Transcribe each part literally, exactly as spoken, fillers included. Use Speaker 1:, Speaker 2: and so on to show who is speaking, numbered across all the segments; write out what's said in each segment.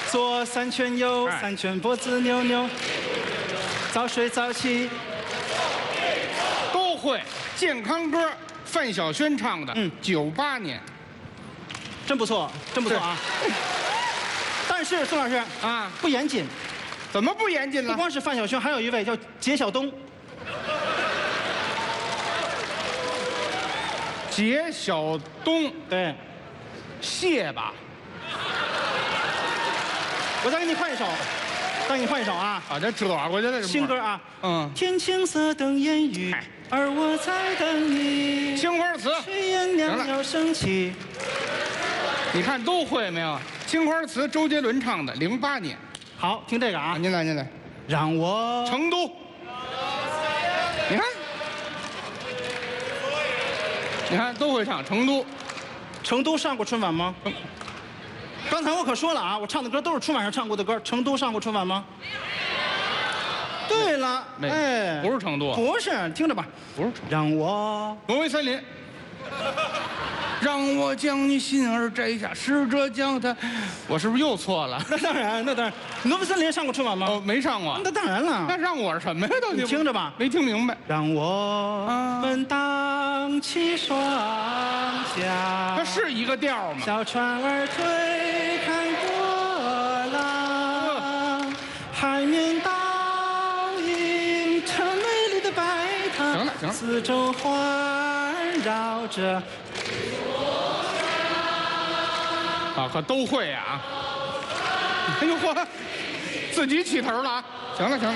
Speaker 1: 左三圈右三圈，脖子扭扭，早睡早起。
Speaker 2: 都会。健康歌，范晓萱唱的，嗯，九八年，
Speaker 1: 真不错，真不错啊。但是宋老师
Speaker 2: 啊，
Speaker 1: 不严谨。
Speaker 2: 怎么不严谨了？
Speaker 1: 不光是范晓萱，还有一位叫杰晓东。
Speaker 2: 杰晓东，
Speaker 1: 对，
Speaker 2: 谢吧。
Speaker 1: 我再给你换一首，再给你换一首啊！
Speaker 2: 啊，这折过去了，
Speaker 1: 新歌啊。
Speaker 2: 嗯。
Speaker 1: 天青色等烟雨，而我在等你。
Speaker 2: 青花瓷。
Speaker 1: 炊烟袅袅升起。
Speaker 2: 你看都会没有？青花瓷，周杰伦唱的，零八年。
Speaker 1: 好，听这个啊，
Speaker 2: 您来，您来。
Speaker 1: 让我
Speaker 2: 成都。你看，你看都会唱成都。
Speaker 1: 成都上过春晚吗？刚才我可说了啊，我唱的歌都是春晚上唱过的歌。成都上过春晚吗？对了，哎，
Speaker 2: 不是成都，
Speaker 1: 不是，听着吧，
Speaker 2: 不是成都。
Speaker 1: 让我
Speaker 2: 挪威森林。让我将你心儿摘下，试着将它。我是不是又错了？
Speaker 1: 那当然，那当然。挪威森林上过春晚吗？
Speaker 2: 哦，没上过。
Speaker 1: 那当然了。
Speaker 2: 那让我是什么呀？都
Speaker 1: 你听着吧，
Speaker 2: 没听明白。
Speaker 1: 让我们荡起双桨。
Speaker 2: 这是一个调吗？
Speaker 1: 小船儿推开波浪，海面倒映成美丽的白塔。
Speaker 2: 行了行了，
Speaker 1: 四周环绕着。
Speaker 2: 啊，可都会啊！哎呦嚯，自己起头了啊！行了行了。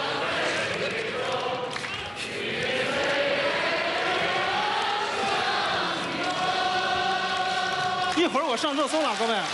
Speaker 1: 一会儿我上热搜了，各位。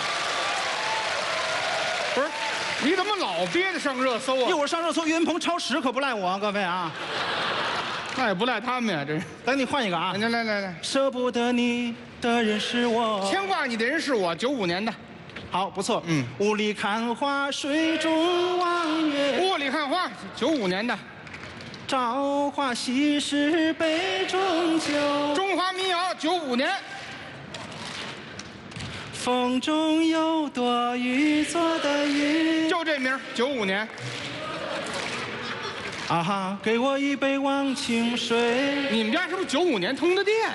Speaker 2: 不是，你怎么老憋着上热搜啊？
Speaker 1: 一会儿上热搜，岳云鹏超时可不赖我，各位啊。
Speaker 2: 那也不赖他们呀，这是。
Speaker 1: 等你换一个啊！
Speaker 2: 来来来来，
Speaker 1: 舍不得你的人是我，
Speaker 2: 牵挂你的人是我，九五年的。
Speaker 1: 好，不错。
Speaker 2: 嗯，
Speaker 1: 雾里看花，水中望月。
Speaker 2: 雾里看花，九五年的。
Speaker 1: 朝花夕拾杯中酒。
Speaker 2: 中华民谣，九五年。
Speaker 1: 风中有朵雨做的云。
Speaker 2: 就这名，九五年。
Speaker 1: 啊哈，给我一杯忘情水。
Speaker 2: 你们家是不是九五年通的电呀？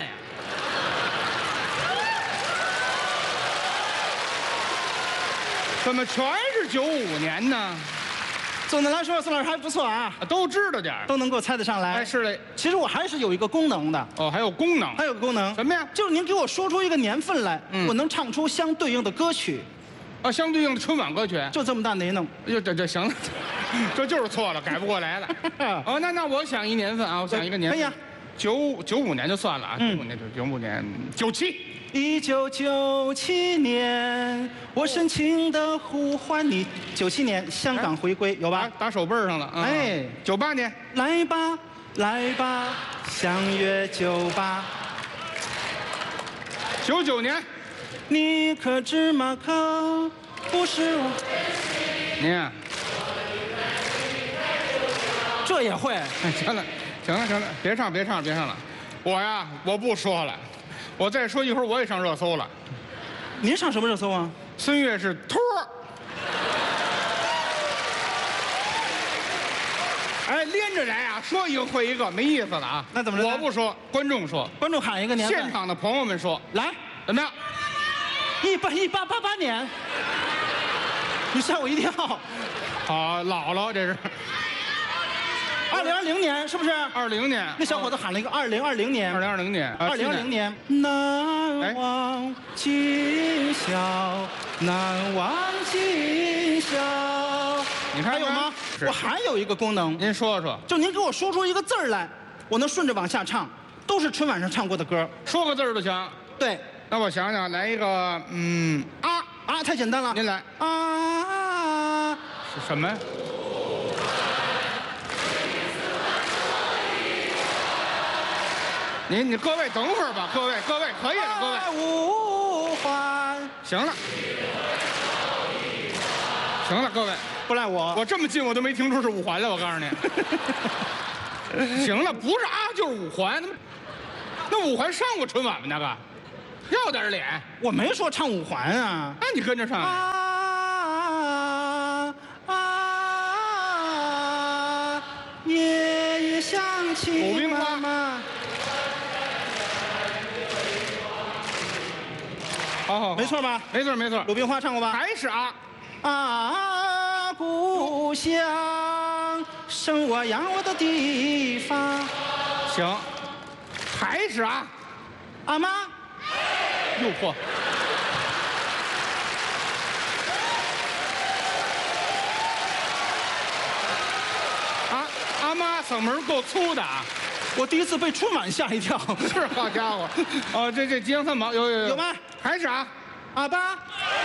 Speaker 2: 怎么全是九五年呢？
Speaker 1: 总的来说，宋老师还不错啊，
Speaker 2: 都知道点
Speaker 1: 都能给我猜得上来。
Speaker 2: 哎，是的。
Speaker 1: 其实我还是有一个功能的。
Speaker 2: 哦，还有功能？
Speaker 1: 还有个功能
Speaker 2: 什么呀？
Speaker 1: 就是您给我说出一个年份来，
Speaker 2: 嗯、
Speaker 1: 我能唱出相对应的歌曲。
Speaker 2: 啊，相对应的春晚歌曲，
Speaker 1: 就这么大雷弄。
Speaker 2: 哟，这这行了，这就是错了，改不过来了。哦，那那我想一年份啊，我想一个年份。
Speaker 1: 可以啊，
Speaker 2: 九九五年就算了啊，九五年就九五年，九七。
Speaker 1: 一九九七年，我深情的呼唤你。九七年香港回归，有吧？
Speaker 2: 打手背上了。哎，九八年，
Speaker 1: 来吧来吧，相约酒吧。
Speaker 2: 九九年，
Speaker 1: 你可知马可不是我。
Speaker 2: 您啊，
Speaker 1: 这也会？
Speaker 2: 行了，行了，行了，别唱，别唱，别唱了。我呀，我不说了。我再说一会儿，我也上热搜了。
Speaker 1: 您上什么热搜啊？
Speaker 2: 孙悦是托儿。哎，连着来啊，说一个会一个，没意思了啊。
Speaker 1: 那怎么着？
Speaker 2: 我不说，观众说。
Speaker 1: 观众喊一个年份。
Speaker 2: 现场的朋友们说，
Speaker 1: 来，
Speaker 2: 怎么样？
Speaker 1: 一八一八八八年。你吓我一跳。
Speaker 2: 好，姥姥这是。
Speaker 1: 二零二零年是不是？
Speaker 2: 二零年，
Speaker 1: 那小伙子喊了一个二零二零年。
Speaker 2: 二零二零年，
Speaker 1: 二零二零年。难忘今宵，难忘今宵。
Speaker 2: 你看
Speaker 1: 还有吗？我还有一个功能。
Speaker 2: 您说说。
Speaker 1: 就您给我说出一个字儿来，我能顺着往下唱，都是春晚上唱过的歌。
Speaker 2: 说个字儿就行。
Speaker 1: 对。
Speaker 2: 那我想想，来一个，嗯，啊
Speaker 1: 啊，太简单了。
Speaker 2: 您来。
Speaker 1: 啊。
Speaker 2: 是什么？您你各位等会儿吧，各位各位可以了，各位。
Speaker 1: 无欢。
Speaker 2: 行了，行了，各位
Speaker 1: 不赖我，
Speaker 2: 我这么近我都没听出是五环来，我告诉你。行了，不是啊，就是五环。那那五环上过春晚吗？那个，要点脸。
Speaker 1: 我没说唱五环啊。
Speaker 2: 那你跟着唱。
Speaker 1: 啊夜夜想起
Speaker 2: 鲁冰花
Speaker 1: 妈妈。
Speaker 2: 好好，好
Speaker 1: 没错吧？
Speaker 2: 没错没错。
Speaker 1: 鲁冰花唱过吧？
Speaker 2: 还是啊，
Speaker 1: 啊，故乡，生我养我的地方。
Speaker 2: 行，还是啊，
Speaker 1: 阿妈，
Speaker 2: 又破。啊，阿妈嗓门够粗的啊。
Speaker 1: 我第一次被春晚吓一跳。
Speaker 2: 是，好家伙，哦，这这吉祥三宝有有
Speaker 1: 有吗？
Speaker 2: 还是啊，
Speaker 1: 阿爸，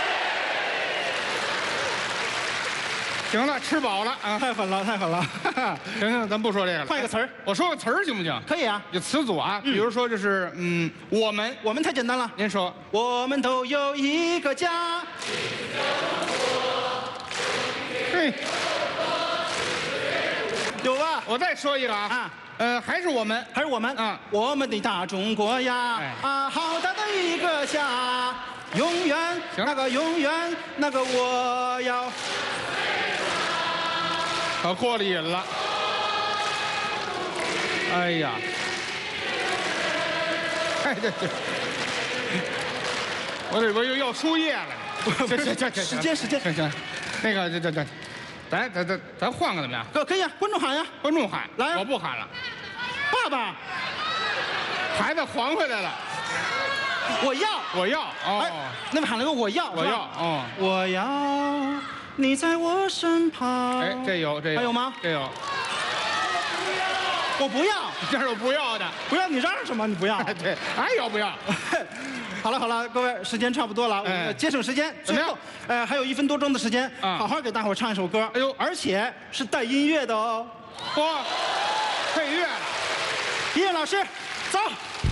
Speaker 2: 行了，吃饱了啊。
Speaker 1: 太狠了，太狠了。
Speaker 2: 行行，咱不说这个了，
Speaker 1: 换一个词儿，
Speaker 2: 我说个词儿行不行？
Speaker 1: 可以啊。
Speaker 2: 有词组啊，比如说就是嗯，我们，
Speaker 1: 我们太简单了。
Speaker 2: 您说，
Speaker 1: 我们都有一个家。
Speaker 2: 嘿，
Speaker 1: 有吧？
Speaker 2: 我再说一个啊，
Speaker 1: 啊，
Speaker 2: 呃，还是我们，
Speaker 1: 还是我们
Speaker 2: 啊
Speaker 1: 我们的大中国呀，
Speaker 2: 哎
Speaker 1: 啊，好大的一个家，永远
Speaker 2: 行
Speaker 1: 那个永远那个我要。
Speaker 2: 可过了瘾了。哎呀，哎这这，我这我又要输液了。行行行行，
Speaker 1: 时间时间
Speaker 2: 行行，那个这这这，咱咱咱咱换个怎么样？
Speaker 1: 可可以啊，观众喊呀，
Speaker 2: 观众喊，
Speaker 1: 来啊
Speaker 2: 我不喊了，
Speaker 1: 爸爸，
Speaker 2: 孩子还回来了，
Speaker 1: 我要。
Speaker 2: 我要
Speaker 1: 哎
Speaker 2: 哦，，
Speaker 1: 那边喊了个我要，
Speaker 2: 我
Speaker 1: 是吧
Speaker 2: 要哦，
Speaker 1: 我要你在我身旁。
Speaker 2: 哎，这有这有，
Speaker 1: 还有吗？
Speaker 2: 这有，
Speaker 1: 我不要，
Speaker 2: 这是我不要的。
Speaker 1: 不要你嚷什么？你不要。
Speaker 2: 哎，对，还有不要？
Speaker 1: 好了好了，各位，时间差不多了，我
Speaker 2: 哎
Speaker 1: 们节省时间。
Speaker 2: 怎么样
Speaker 1: 最后，呃，还有一分多钟的时间，
Speaker 2: 啊
Speaker 1: 好好给大伙儿唱一首歌。
Speaker 2: 哎呦
Speaker 1: 而且是带音乐的哦。
Speaker 2: 嚯，配乐了。
Speaker 1: 音乐老师，走。